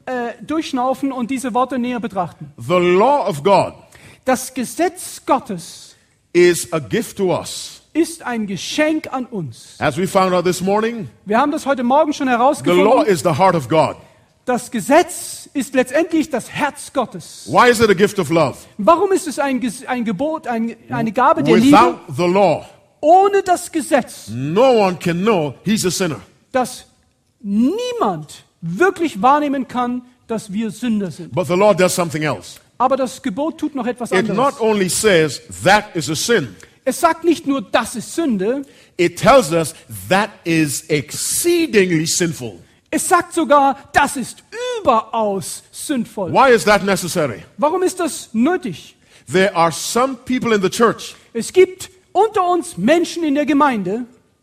durchschnaufen und diese Worte näher betrachten. The law of God Das Gesetz Gottes is a gift to us. ist ein Geschenk an uns. As we found out this morning, Wir haben das heute Morgen schon the law herausgefunden. is the heart of God. Das Gesetz ist letztendlich das Herz Gottes. Why is it a gift of love? Warum ist es ein Gebot, eine Gabe der Liebe? Without the law, Ohne das Gesetz, no one can know he's a sinner. dass niemand wirklich wahrnehmen kann, dass wir Sünder sind. But the law does something else. Aber das Gebot tut noch etwas It not anderes. only says that is a sin, Es sagt nicht nur, das ist Sünde, it tells us that is exceedingly sinful. es sagt sogar, das ist überaus sündvoll. Why is that necessary? Warum ist das nötig? There are some people in the church, Es gibt unter uns Menschen in der Gemeinde,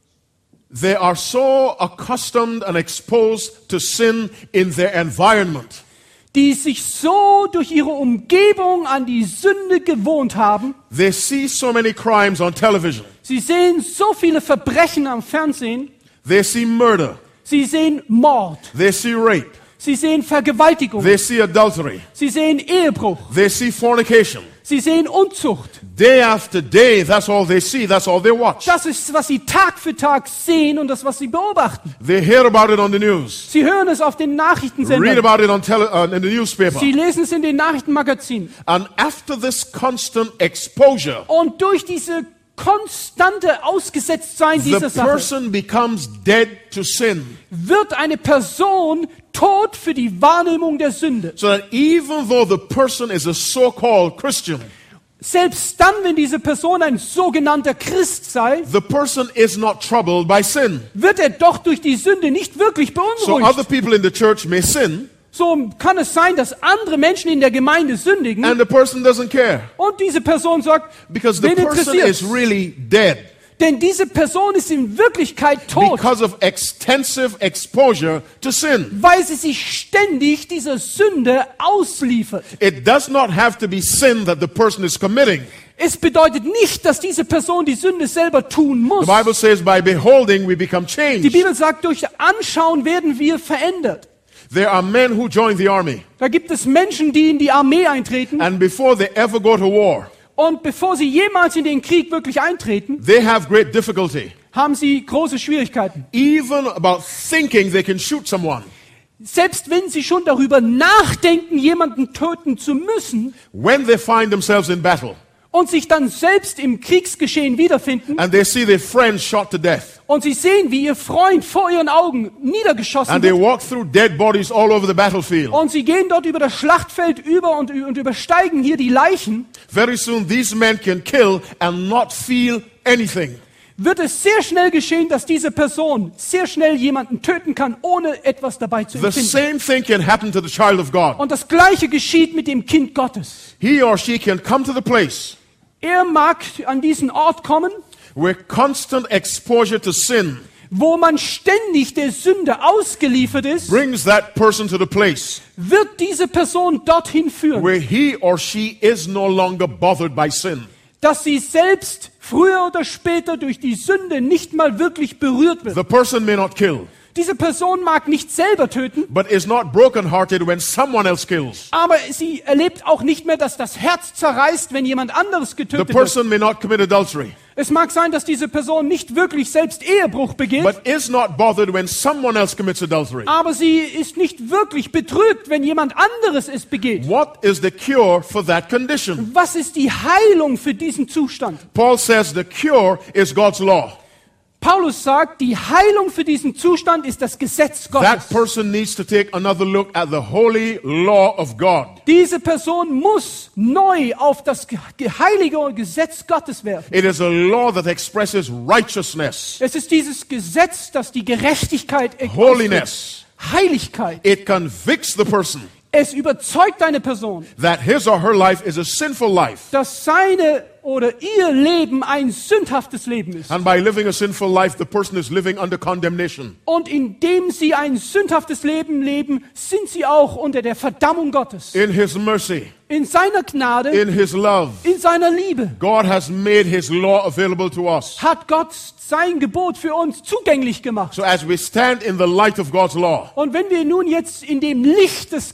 they are so accustomed and exposed to sin in their environment die sich so durch ihre Umgebung an die Sünde gewohnt haben. they see so many crimes on television. Sie sehen so viele Verbrechen am Fernsehen. They see murder. Sie sehen Mord. They see rape. Sie sehen Vergewaltigung. They see adultery. Sie sehen Ehebruch. They see fornication. Sie sehen Unzucht. Day after day, that's all they see. That's all they watch. Das ist, was sie Tag für Tag sehen und das, was sie beobachten. They hear about it on the news. Sie hören es auf den Read Nachrichtensendern. about it on in the newspaper. Sie lesen es in den Nachrichtenmagazinen. And after this constant exposure, Und durch diese konstante Ausgesetztsein the dieser Sache person becomes dead to sin. wird eine Person tot für die Wahrnehmung der Sünde. So that even though the person is a so-called Christian, Selbst dann, wenn diese Person ein sogenannter Christ sei, the person is not troubled by sin. wird er doch durch die Sünde nicht wirklich So other beunruhigt. people in the church may sin, So kann es sein, dass andere Menschen in der Gemeinde sündigen and the person doesn't care und diese Person sagt, because the wen person interessiert? is really dead Denn diese Person ist in Wirklichkeit tot, because of extensive exposure to sin. weil sie sich ständig dieser Sünde ausliefert. It does not have to be sin that the person is committing. Es bedeutet nicht, dass diese Person die Sünde selber tun muss. The Bible says by beholding we become Die changed. Bibel sagt, durch Anschauen werden wir verändert. There are men who join the army, Da gibt es Menschen, die in die Armee eintreten and before they ever go to war, und bevor sie jemals in den Krieg wirklich eintreten, they have great difficulty. haben sie große Schwierigkeiten. Even about thinking they can shoot someone. Selbst wenn sie schon darüber nachdenken, jemanden töten zu müssen When they find themselves in battle und sich dann selbst im Kriegsgeschehen wiederfinden and they see their friends shot to death, und sie sehen, wie ihr Freund vor ihren Augen niedergeschossen and they wird walk through dead bodies all over the battlefield, und sie gehen dort über das Schlachtfeld über und übersteigen hier die Leichen, very soon these men can kill and not feel anything. wird es sehr schnell geschehen, dass diese Person sehr schnell jemanden töten kann, ohne etwas dabei zu The empfinden. same thing can happen to the child of God. Und das Gleiche geschieht mit dem Kind Gottes. He or she can come to the place Er mag an diesen Ort kommen, where constant exposure to sin wo man ständig der Sünde ausgeliefert ist, brings that person to the place wird diese Person dorthin führen, where he or she is no longer bothered by sin. dass sie selbst früher oder später durch die Sünde nicht mal wirklich berührt wird. The person may not kill, Diese Person mag nicht selber töten, but is not brokenhearted when someone else kills. aber sie erlebt auch nicht mehr, dass das Herz zerreißt, wenn jemand anderes The getötet wird. person may not commit adultery, Es mag sein, dass diese Person nicht wirklich selbst Ehebruch begeht, but is not bothered when someone else commits adultery. aber sie ist nicht wirklich betrübt, wenn jemand anderes es begeht. What is the cure for that condition? Was ist die Heilung für diesen Zustand? Paul says the cure is God's law. Paulus sagt, die Heilung für diesen Zustand ist das Gesetz That Gottes. person needs to take another look at the holy law of God. Diese Person muss neu auf das heilige Gesetz Gottes werfen. It is a law that expresses righteousness, Es ist dieses Gesetz, das die Gerechtigkeit ausdrückt. holiness. Heiligkeit. It convicts the person Es überzeugt eine Person, that his or her life is a sinful life. dass seine oder ihr Leben ein sündhaftes Leben ist. And by living a sinful life, the person is living under condemnation. Und indem sie ein sündhaftes Leben leben, sind sie auch unter der Verdammung Gottes. In his mercy, In seiner Gnade, in his love, in seiner Liebe God has made his law available to us. hat Gott sein Gebot für uns zugänglich gemacht. So as we stand in the light of God's law, Und wenn wir nun jetzt in dem Licht des